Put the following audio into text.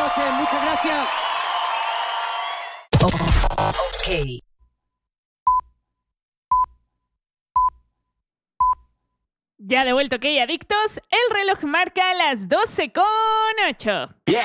noches, muchas gracias. Ok. Ya de vuelta, ok, adictos. El reloj marca las 12:08. Yeah.